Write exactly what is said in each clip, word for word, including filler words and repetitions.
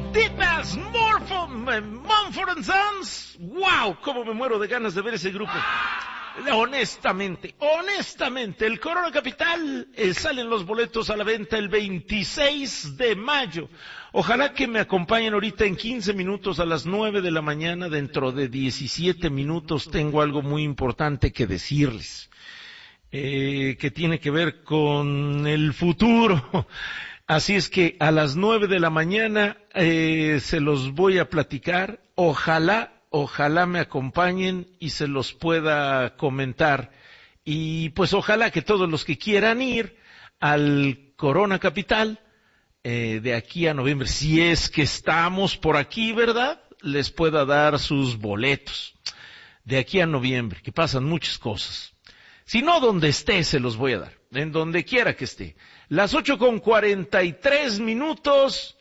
Deep-Bass, Morpho, Mumford and Sons. ¡Wow! Cómo me muero de ganas de ver ese grupo. Honestamente, honestamente, el Corona Capital, eh, salen los boletos a la venta el veintiséis de mayo. Ojalá que me acompañen ahorita en quince minutos a las nueve de la mañana. Dentro de diecisiete minutos tengo algo muy importante que decirles, eh, que tiene que ver con el futuro. Así es que a las nueve de la mañana eh, se los voy a platicar. Ojalá Ojalá me acompañen y se los pueda comentar. Y pues ojalá que todos los que quieran ir al Corona Capital, eh, de aquí a noviembre, si es que estamos por aquí, ¿verdad?, les pueda dar sus boletos. De aquí a noviembre, que pasan muchas cosas. Si no, donde esté se los voy a dar, en donde quiera que esté. Las ocho con cuarenta y tres minutos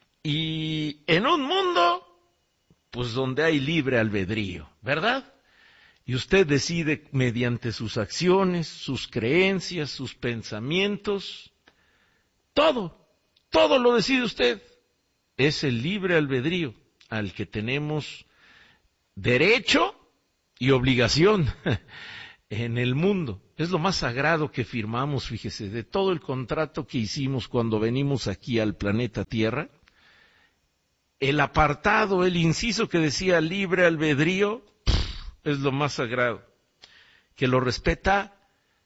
y en un mundo pues donde hay libre albedrío, ¿verdad? Y usted decide mediante sus acciones, sus creencias, sus pensamientos, todo, todo lo decide usted. Es el libre albedrío al que tenemos derecho y obligación en el mundo. Es lo más sagrado que firmamos, fíjese, de todo el contrato que hicimos cuando venimos aquí al planeta Tierra. El apartado, el inciso que decía libre albedrío, es lo más sagrado, que lo respeta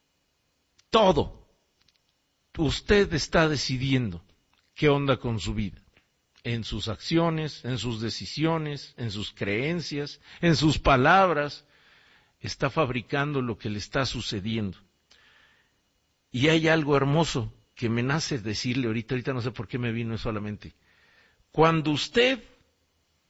todo. Usted está decidiendo qué onda con su vida, en sus acciones, en sus decisiones, en sus creencias, en sus palabras. Está fabricando lo que le está sucediendo. Y hay algo hermoso que me nace decirle ahorita, ahorita no sé por qué me vino eso a la mente. Cuando usted